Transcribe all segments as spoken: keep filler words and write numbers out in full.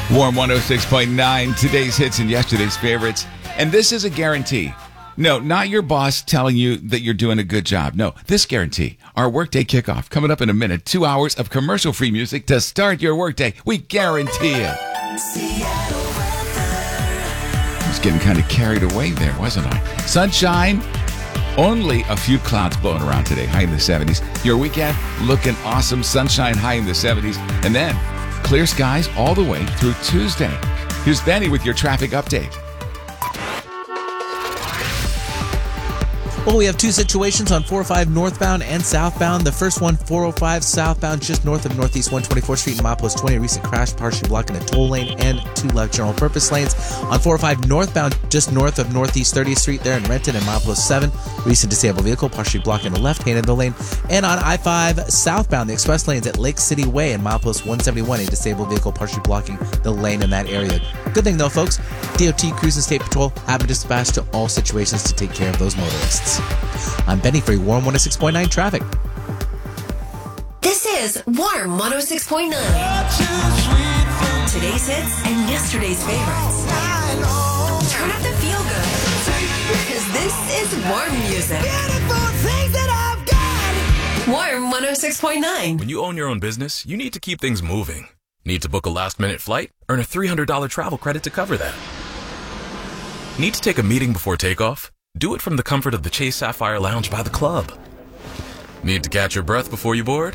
Warm one oh six point nine, today's hits and yesterday's favorites. And this is a guarantee. No, not your boss telling you that you're doing a good job. No, this guarantee. Our workday kickoff coming up in a minute. Two hours of commercial-free music to start your workday. We guarantee it. I was getting kind of carried away there, wasn't I? Sunshine. Only a few clouds blowing around today. High in the seventies. Your weekend looking awesome. Sunshine high in the seventies. And then clear skies all the way through Tuesday. Here's Benny with your traffic update. Well, we have two situations on four oh five northbound and southbound. The first one, four oh five southbound, just north of Northeast one twenty-fourth Street in Milepost twenty. A recent crash partially blocking a toll lane and two left general purpose lanes. On four oh five northbound, just north of Northeast thirtieth Street there in Renton and Milepost seven. Recent disabled vehicle partially blocking the left hand of the lane. And on I five southbound, the express lanes at Lake City Way and Milepost one seventy-one. A disabled vehicle partially blocking the lane in that area. Good thing though, folks, D O T Cruise and State Patrol have been dispatched to all situations to take care of those motorists. I'm Benny for your Warm one oh six point nine traffic. This is Warm one oh six point nine. Today's hits and yesterday's favorites. Turn up the feel good, because this is warm music. Warm one oh six point nine. When you own your own business, you need to keep things moving. Need to book a last-minute flight? Earn a three hundred dollars travel credit to cover that. Need to take a meeting before takeoff? Do it from the comfort of the Chase Sapphire Lounge by the club. Need to catch your breath before you board?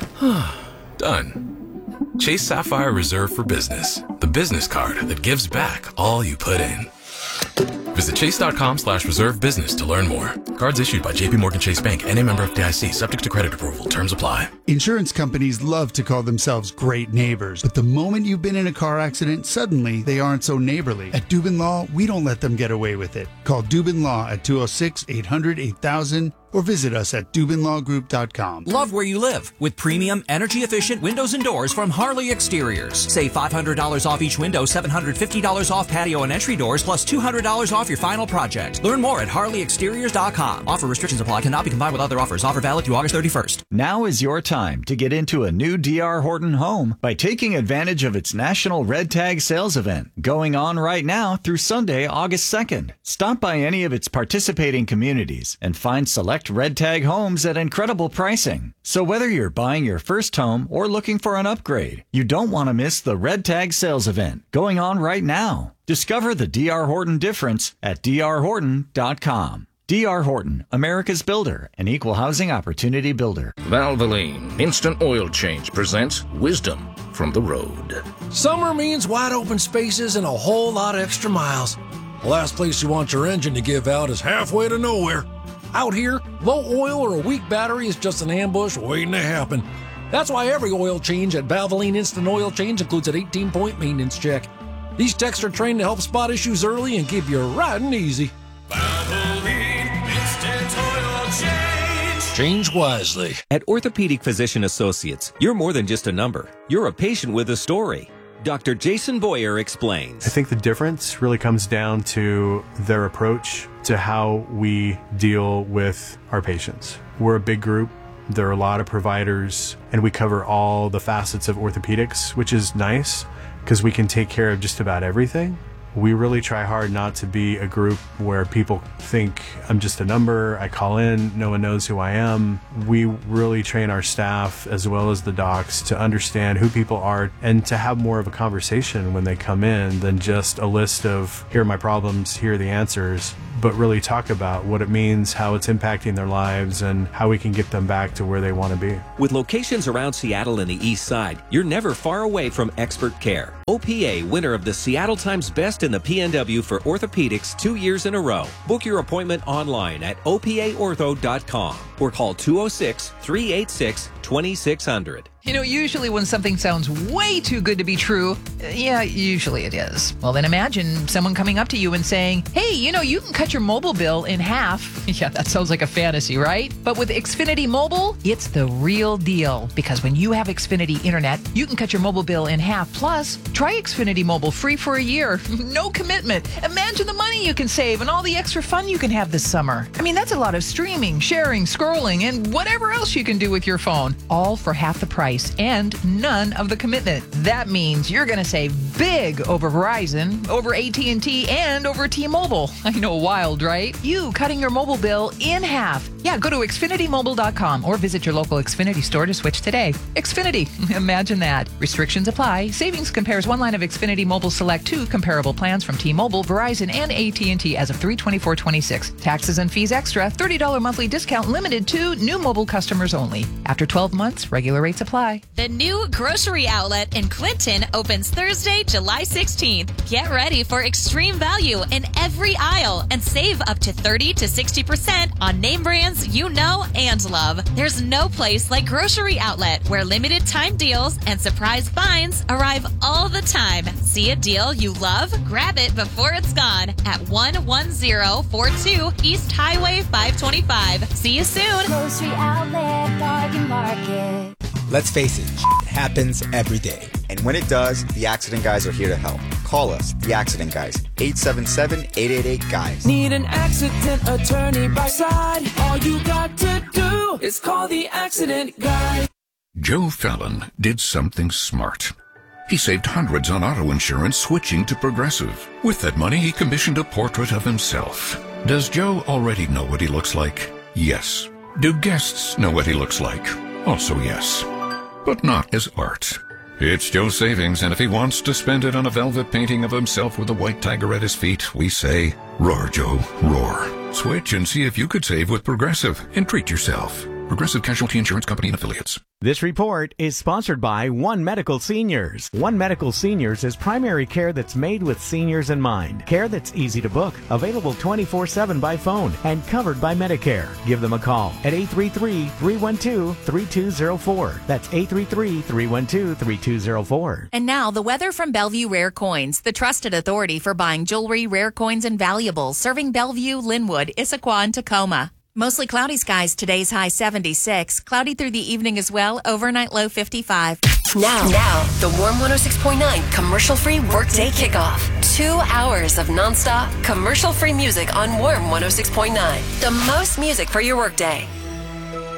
Done. Chase Sapphire Reserve for Business, the business card that gives back all you put in. Visit chase.com slash reserve business to learn more. Cards issued by J P Morgan Chase Bank and a member F D I C, subject to credit approval. Terms apply. Insurance companies love to call themselves great neighbors, but the moment you've been in a car accident, suddenly they aren't so neighborly. At Dubin Law, we don't let them get away with it. Call Dubin Law at two oh six, eight hundred, eight thousand or visit us at dubin law group dot com. Love where you live with premium, energy-efficient windows and doors from Harley Exteriors. Save five hundred dollars off each window, seven hundred fifty dollars off patio and entry doors, plus two hundred dollars off your final project. Learn more at harley exteriors dot com. Offer restrictions apply. Cannot be combined with other offers. Offer valid through August thirty-first. Now is your time to get into a new D R Horton home by taking advantage of its National Red Tag Sales Event, going on right now through Sunday, August second. Stop by any of its participating communities and find select Red Tag homes at incredible pricing. So whether you're buying your first home or looking for an upgrade, you don't want to miss the Red Tag Sales Event going on right now. Discover the D R Horton difference at d r horton dot com. D R Horton, America's builder, an equal housing opportunity builder. Valvoline Instant Oil Change presents Wisdom from the Road. Summer means wide open spaces and a whole lot of extra miles. The last place you want your engine to give out is halfway to nowhere. Out here, low oil or a weak battery is just an ambush waiting to happen. That's why every oil change at Valvoline Instant Oil Change includes an eighteen-point maintenance check. These techs are trained to help spot issues early and keep you riding easy. Valvoline Instant Oil Change. Change wisely. At Orthopedic Physician Associates, you're more than just a number. You're a patient with a story. Doctor Jason Boyer explains. I think the difference really comes down to their approach to how we deal with our patients. We're a big group. There are a lot of providers, and we cover all the facets of orthopedics, which is nice because we can take care of just about everything. We really try hard not to be a group where people think I'm just a number, I call in, no one knows who I am. We really train our staff as well as the docs to understand who people are and to have more of a conversation when they come in than just a list of here are my problems, here are the answers, but really talk about what it means, how it's impacting their lives, and how we can get them back to where they want to be. With locations around Seattle and the East Side, you're never far away from expert care. O P A, winner of the Seattle Times Best in the P N W for orthopedics two years in a row. Book your appointment online at o p a ortho dot com or call two oh six, three eight six, two six zero zero. You know, usually when something sounds way too good to be true, yeah, usually it is. Well, then imagine someone coming up to you and saying, hey, you know, you can cut your mobile bill in half. Yeah, that sounds like a fantasy, right? But with Xfinity Mobile, it's the real deal. Because when you have Xfinity Internet, you can cut your mobile bill in half. Plus, try Xfinity Mobile free for a year. No commitment. Imagine the money you can save and all the extra fun you can have this summer. I mean, that's a lot of streaming, sharing, scrolling, scrolling, and whatever else you can do with your phone, all for half the price and none of the commitment. That means you're going to save big over Verizon, over A T and T, and over T-Mobile. I know, wild, right? You cutting your mobile bill in half. Yeah, go to Xfinity Mobile dot com or visit your local Xfinity store to switch today. Xfinity, imagine that. Restrictions apply. Savings compares one line of Xfinity Mobile Select two comparable plans from T-Mobile, Verizon, and A T and T as of three twenty-four twenty-six. Taxes and fees extra. thirty dollars monthly discount limited to new mobile customers only. After twelve months, regular rates apply. The new grocery outlet in Clinton opens Thursday, July sixteenth. Get ready for extreme value in every aisle and save up to thirty to sixty percent on name brands you know and love. There's no place like Grocery Outlet, where limited time deals and surprise finds arrive all the time. See a deal you love? Grab it before it's gone at one one zero four two East Highway five twenty-five. See you soon. Grocery Outlet Bargain Market. Let's face it, it happens every day. And when it does, the Accident Guys are here to help. Call us, the Accident Guys, eight seven seven, eight eight eight, GUYS. Need an accident attorney by side? All you got to do is call the Accident Guy. Joe Fallon did something smart. He saved hundreds on auto insurance switching to Progressive. With that money, he commissioned a portrait of himself. Does Joe already know what he looks like? Yes. Do guests know what he looks like? Also yes. But not as art. It's Joe's savings, and if he wants to spend it on a velvet painting of himself with a white tiger at his feet, we say, roar, Joe, roar. Switch and see if you could save with Progressive and treat yourself. Progressive Casualty Insurance Company and Affiliates. This report is sponsored by One Medical Seniors. One Medical Seniors is primary care that's made with seniors in mind. Care that's easy to book, available twenty-four seven by phone, and covered by Medicare. Give them a call at eight three three, three one two, three two zero four. That's eight three three, three one two, three two zero four. And now, the weather from Bellevue Rare Coins, the trusted authority for buying jewelry, rare coins, and valuables, serving Bellevue, Linwood, Issaquah, and Tacoma. Mostly cloudy skies, today's high seventy-six. Cloudy through the evening as well, overnight low fifty-five. Now, now, the Warm one oh six point nine commercial-free workday kickoff. Two hours of nonstop, commercial-free music on Warm one oh six point nine. The most music for your workday.